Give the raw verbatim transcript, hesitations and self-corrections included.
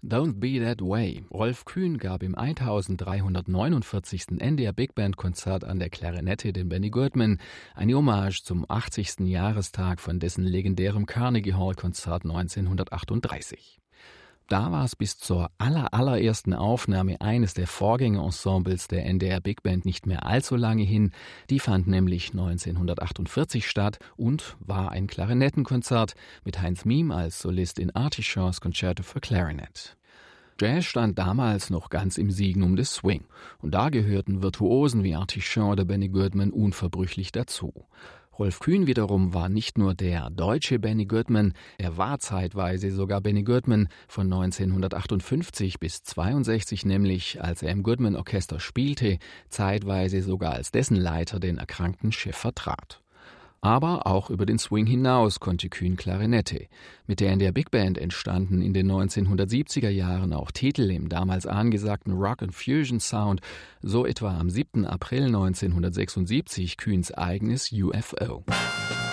Don't Be That Way. Rolf Kühn gab im eintausenddreihundertneunundvierzigsten N D R Big Band Konzert an der Klarinette den Benny Goodman, eine Hommage zum achtzigsten Jahrestag von dessen legendärem Carnegie Hall Konzert neunzehnhundertachtunddreißig. Da war es bis zur aller, allerersten Aufnahme eines der Vorgängerensembles der N D R Big Band nicht mehr allzu lange hin. Die fand nämlich neunzehnhundertachtundvierzig statt und war ein Klarinettenkonzert mit Heinz Miem als Solist in Artie Shaws Concerto for Clarinet. Jazz stand damals noch ganz im Signum des Swing und da gehörten Virtuosen wie Artie Shaw oder Benny Goodman unverbrüchlich dazu. Rolf Kühn wiederum war nicht nur der deutsche Benny Goodman, er war zeitweise sogar Benny Goodman von neunzehnhundertachtundfünfzig bis zweiundsechzig, nämlich als er im Goodman Orchester spielte, zeitweise sogar als dessen Leiter den erkrankten Chef vertrat. Aber auch über den Swing hinaus konnte Kühn Klarinette. Mit der N D R Big Band entstanden in den neunzehnhundertsiebziger Jahren auch Titel im damals angesagten Rock and Fusion Sound, so etwa am siebten April neunzehnhundertsechsundsiebzig Kühns eigenes U F O.